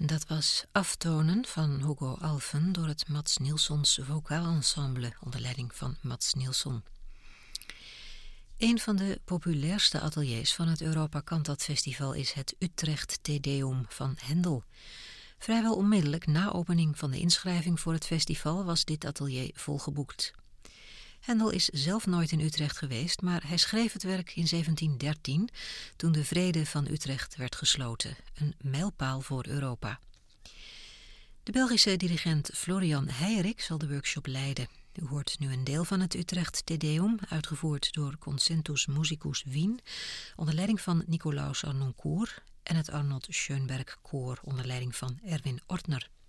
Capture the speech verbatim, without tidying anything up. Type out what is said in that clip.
Dat was Aftonen van Hugo Alphen door het Mats Nilssons Vocaal-ensemble onder leiding van Mats Nilsson. Een van de populairste ateliers van het Europa Cantat Festival is het Utrecht Te Deum van Händel. Vrijwel onmiddellijk na opening van de inschrijving voor het festival was dit atelier volgeboekt. Händel is zelf nooit in Utrecht geweest, maar hij schreef het werk in zeventien dertien, toen de Vrede van Utrecht werd gesloten, een mijlpaal voor Europa. De Belgische dirigent Florian Heijerik zal de workshop leiden. U hoort nu een deel van het Utrecht Te Deum, uitgevoerd door Concentus Musicus Wien, onder leiding van Nicolaus Arnoncourt en het Arnold Schönberg Koor onder leiding van Erwin Ortner.